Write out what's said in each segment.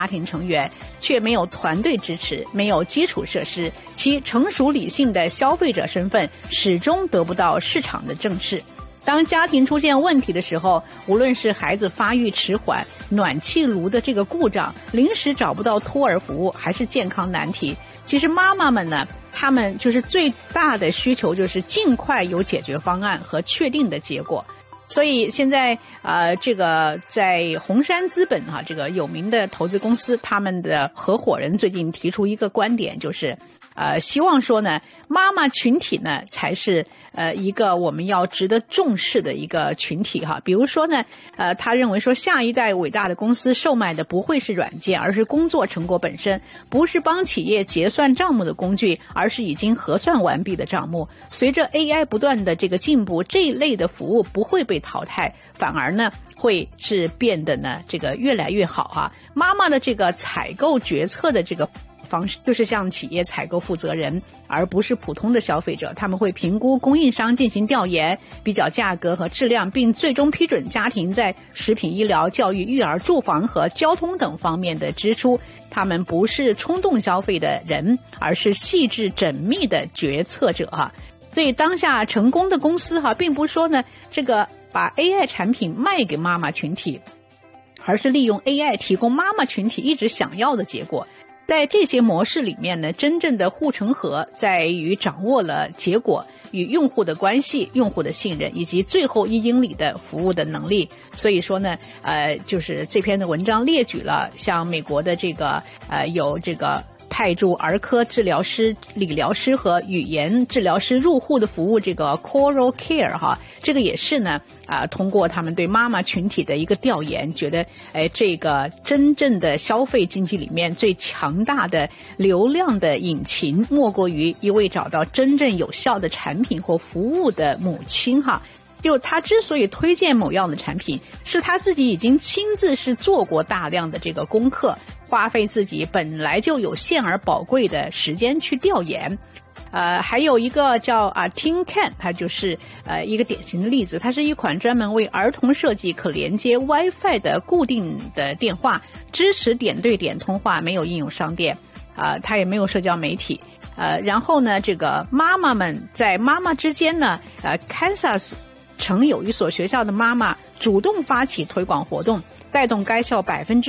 家庭成员，却没有团队支持，没有基础设施，其成熟理性的消费者身份始终得不到市场的正视。当家庭出现问题的时候，无论是孩子发育迟缓、暖气炉的这个故障、临时找不到托儿服务，还是健康难题，其实妈妈们呢，她们就是最大的需求就是尽快有解决方案和确定的结果。所以现在这个在红杉资本这个有名的投资公司，他们的合伙人最近提出一个观点，就是希望说呢，妈妈群体呢才是一个我们要值得重视的一个群体哈。比如说呢，他认为说下一代伟大的公司售卖的不会是软件，而是工作成果本身，不是帮企业结算账目的工具，而是已经核算完毕的账目。随着 AI 不断的这个进步，这一类的服务不会被淘汰，反而呢会是变得呢这个越来越好哈。妈妈的这个采购决策的这个方式就是向企业采购负责人，而不是普通的消费者。他们会评估供应商，进行调研，比较价格和质量，并最终批准家庭在食品、医疗、教育、育儿、住房和交通等方面的支出。他们不是冲动消费的人，而是细致缜密的决策者哈。所以当下成功的公司哈，并不是说呢这个把 AI 产品卖给妈妈群体，而是利用 AI 提供妈妈群体一直想要的结果。在这些模式里面呢，真正的护城河在于掌握了结果与用户的关系、用户的信任以及最后1英里的服务的能力。所以说呢，就是这篇的文章列举了像美国的这个有这个派驻儿科治疗师、理疗师和语言治疗师入户的服务，这个 Coral Care 哈，这个也是呢通过他们对妈妈群体的一个调研，觉得这个真正的消费经济里面最强大的流量的引擎，莫过于一位找到真正有效的产品或服务的母亲哈。就他之所以推荐某样的产品，是他自己已经亲自是做过大量的这个功课，花费自己本来就有限而宝贵的时间去调研。还有一个叫TinCan， 它就是一个典型的例子。它是一款专门为儿童设计可连接 WiFi 的固定的电话，支持点对点通话，没有应用商店它也没有社交媒体。然后呢，这个妈妈们在妈妈之间呢Kansas曾有一所学校的妈妈主动发起推广活动，带动该校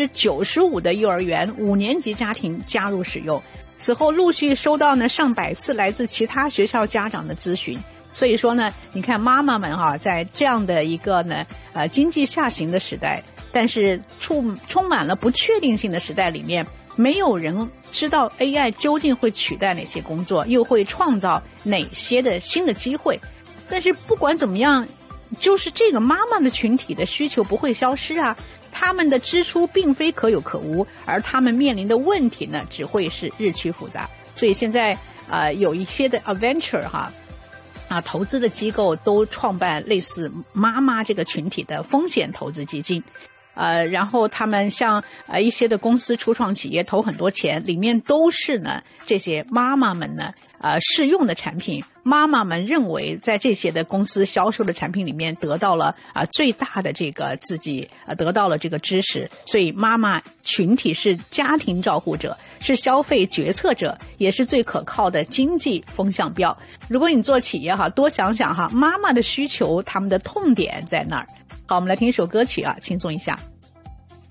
95% 的幼儿园5年级家庭加入使用。此后陆续收到呢上百次来自其他学校家长的咨询。所以说呢，你看妈妈们在这样的一个呢经济下行的时代，但是充满了不确定性的时代里面，没有人知道 AI 究竟会取代哪些工作，又会创造哪些的新的机会。但是不管怎么样，就是这个妈妈的群体的需求不会消失啊，他们的支出并非可有可无，而他们面临的问题呢，只会是日趋复杂。所以现在有一些的 adventure 投资的机构都创办类似妈妈这个群体的风险投资基金。然后他们像一些的公司初创企业投很多钱，里面都是呢这些妈妈们呢试用的产品。妈妈们认为在这些的公司销售的产品里面得到了最大的这个自己得到了这个支持。所以妈妈群体是家庭照护者，是消费决策者，也是最可靠的经济风向标。如果你做企业多想想妈妈的需求，他们的痛点在哪儿。好，我们来听一首歌曲轻松一下。